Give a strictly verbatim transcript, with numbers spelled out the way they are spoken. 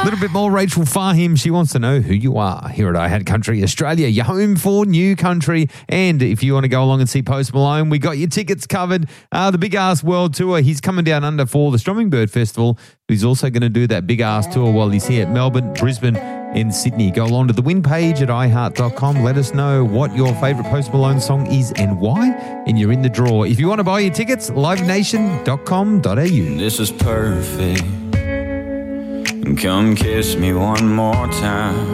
A little bit more Rachel Fahim. She wants to know who you are here at iHat Country Australia, your home for new country. And if you want to go along and see Post Malone, we got your tickets covered. Uh, the Big Ass World Tour, he's coming down under for the Strommingbird Festival. He's also going to do that Big Ass Tour while he's here at Melbourne, Brisbane and Sydney. Go along to the win page at i heart dot com. Let us know what your favourite Post Malone song is and why, and you're in the draw. If you want to buy your tickets, live nation dot com dot a u. This is perfect. Come kiss me one more time.